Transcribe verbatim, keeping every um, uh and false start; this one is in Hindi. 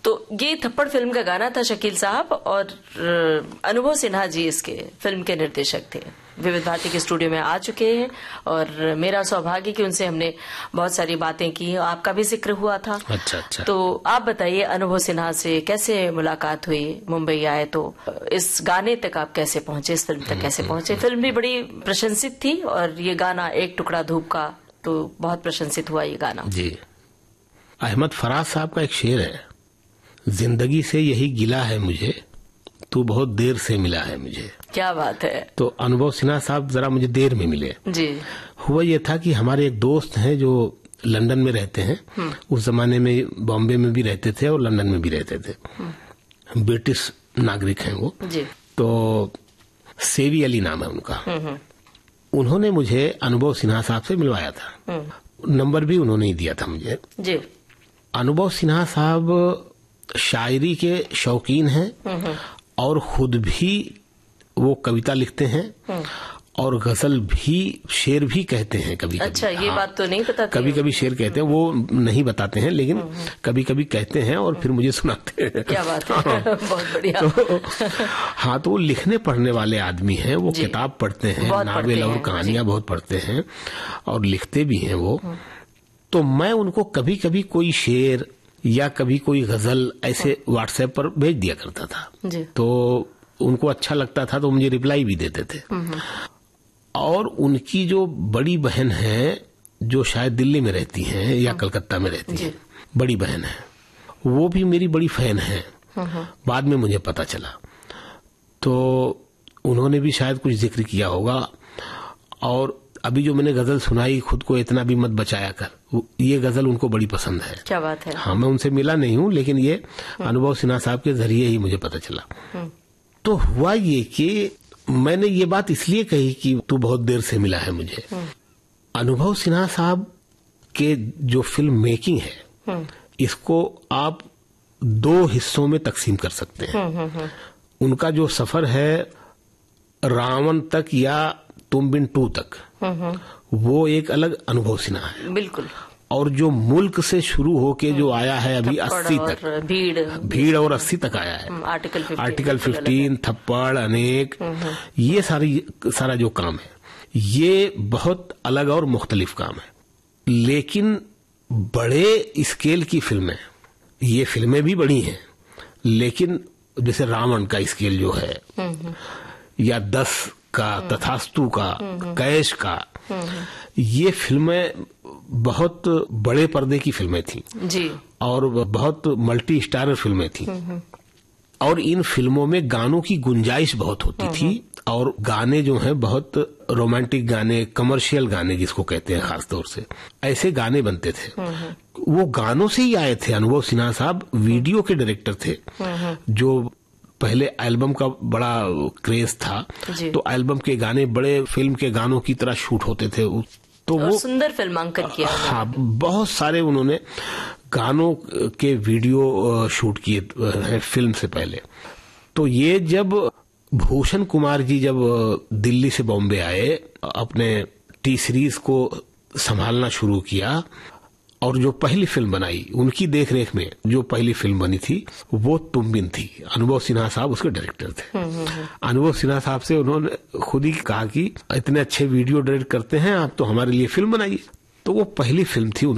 तो ये थप्पड़ फिल्म का गाना था शकील साहब, और अनुभव सिन्हा जी इसके फिल्म के निर्देशक थे। विविध भारती के स्टूडियो में आ चुके हैं और मेरा सौभाग्य कि उनसे हमने बहुत सारी बातें की, आपका भी जिक्र हुआ था। अच्छा अच्छा। तो आप बताइए अनुभव सिन्हा से कैसे मुलाकात हुई, मुंबई आए तो इस गाने तक आप कैसे पहुंचे, इस फिल्म तक कैसे पहुंचे? फिल्म भी बड़ी प्रशंसित थी और ये गाना एक टुकड़ा धूप का तो बहुत प्रशंसित हुआ ये गाना। जी, अहमद फराज साहब का एक शेर है, जिंदगी से यही गिला है मुझे, तू बहुत देर से मिला है मुझे। क्या बात है। तो अनुभव सिन्हा साहब जरा मुझे देर में मिले। जी। हुआ ये था कि हमारे एक दोस्त हैं जो लंदन में रहते हैं, उस जमाने में बॉम्बे में भी रहते थे और लंदन में भी रहते थे, ब्रिटिश नागरिक हैं वो। जी। तो सेवी अली नाम है उनका। उन्होंने मुझे अनुभव सिन्हा साहब से मिलवाया था, नंबर भी उन्होंने ही दिया था मुझे। जी। अनुभव सिन्हा साहब शायरी के शौकीन हैं और खुद भी वो कविता लिखते हैं और गजल भी, शेर भी कहते हैं कभी कभी। अच्छा, ये हाँ, बात तो नहीं पता। कभी कभी शेर कहते हैं, वो नहीं बताते हैं लेकिन कभी कभी कहते हैं और फिर मुझे सुनाते हैं। क्या बात है। हाँ। बहुत बढ़िया। तो, हाँ, तो वो लिखने पढ़ने वाले आदमी हैं, वो किताब पढ़ते हैं, नावल और कहानियां बहुत पढ़ते हैं और लिखते भी हैं वो। तो मैं उनको कभी कभी कोई शेर या कभी कोई गजल ऐसे व्हाट्सएप पर भेज दिया करता था। जी। तो उनको अच्छा लगता था तो मुझे रिप्लाई भी देते थे। और उनकी जो बड़ी बहन है जो शायद दिल्ली में रहती हैं या कलकत्ता में रहती हैं, बड़ी बहन है, वो भी मेरी बड़ी फैन है। बाद में मुझे पता चला, तो उन्होंने भी शायद कुछ जिक्र किया होगा। और अभी जो मैंने गजल सुनाई, खुद को इतना भी मत बचाया कर, ये गजल उनको बड़ी पसंद है। क्या बात है। हाँ, मैं उनसे मिला नहीं हूँ लेकिन ये अनुभव सिन्हा साहब के जरिए ही मुझे पता चला। तो हुआ ये कि मैंने ये बात इसलिए कही कि तू बहुत देर से मिला है मुझे। अनुभव सिन्हा साहब के जो फिल्म मेकिंग है, इसको आप दो हिस्सों में तकसीम कर सकते हैं। उनका जो सफर है रावण तक या तुम बिन टू तक, वो एक अलग अनुभव सिन्हा है। बिल्कुल। और जो मुल्क से शुरू होके जो आया है अभी अस्सी तक, भीड़ भीड़ और अस्सी तक आया है, आर्टिकल आर्टिकल फिफ्टीन, थप्पड़, अनेक, ये सारी सारा जो काम है ये बहुत अलग और मुख्तलिफ काम है। लेकिन बड़े स्केल की फिल्में, ये फिल्में भी बड़ी हैं, लेकिन जैसे रावण का स्केल जो है, या दस का, तथास्तु का, कैश का, ये फिल्में बहुत बड़े पर्दे की फिल्में थी जी, और बहुत मल्टी स्टारर फिल्में थी। और इन फिल्मों में गानों की गुंजाइश बहुत होती थी और गाने जो हैं बहुत रोमांटिक गाने, कमर्शियल गाने जिसको कहते हैं खासतौर से, ऐसे गाने बनते थे। वो गानों से ही आए थे। अनुभव सिन्हा साहब वीडियो के डायरेक्टर थे, जो पहले एल्बम का बड़ा क्रेज था, तो एल्बम के गाने बड़े फिल्म के गानों की तरह शूट होते थे। तो वो सुंदर फिल्मांकन किया। हाँ, बहुत सारे उन्होंने गानों के वीडियो शूट किए हैं फिल्म से पहले। तो ये जब भूषण कुमार जी जब दिल्ली से बॉम्बे आए, अपने टी सीरीज को संभालना शुरू किया और जो पहली फिल्म बनाई उनकी देखरेख में, जो पहली फिल्म बनी थी वो तुम बिन थी। अनुभव सिन्हा साहब उसके डायरेक्टर थे। अनुभव सिन्हा साहब से उन्होंने खुद ही कहा कि इतने अच्छे वीडियो डायरेक्ट करते हैं आप, तो हमारे लिए फिल्म बनाइए। तो वो पहली फिल्म थी।